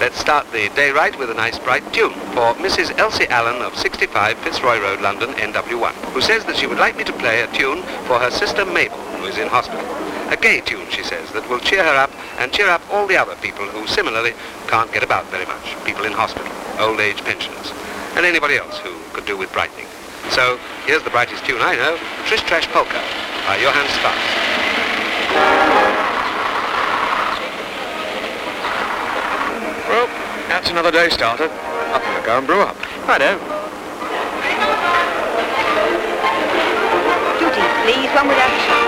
Let's start the day right with a nice bright tune for Mrs. Elsie Allen of 65 Fitzroy Road, London, NW1, who says that she would like me to play a tune for her sister Mabel, who is in hospital. A gay tune, she says, that will cheer her up and cheer up all the other people who similarly can't get about very much. People in hospital, old age pensioners, and anybody else who could do with brightening. So here's the brightest tune I know, Trish Trash Polka by Johann Strauss. Well, that's another day started. I'm going to go and brew up. Righto. Duties, please, one without a shot.